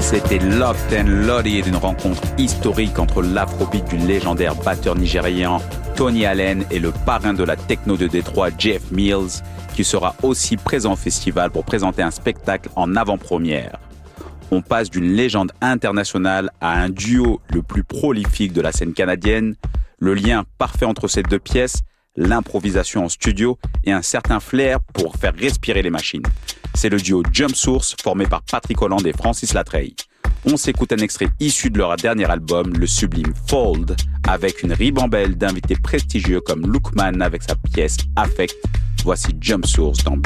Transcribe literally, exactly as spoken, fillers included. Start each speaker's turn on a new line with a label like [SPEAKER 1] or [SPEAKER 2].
[SPEAKER 1] C'était Locked and Loaded, une rencontre historique entre l'afrobeat du légendaire batteur nigérian Tony Allen et le parrain de la techno de Détroit, Jeff Mills, qui sera aussi présent au festival pour présenter un spectacle en avant-première. On passe d'une légende internationale à un duo le plus prolifique de la scène canadienne, le lien parfait entre ces deux pièces, l'improvisation en studio et un certain flair pour faire respirer les machines. C'est le duo Jump Source, formé par Patrick Holland et Francis Latreille. On s'écoute un extrait issu de leur dernier album, le sublime Fold, avec une ribambelle d'invités prestigieux comme Lookman avec sa pièce Affect. Voici Jump Source dans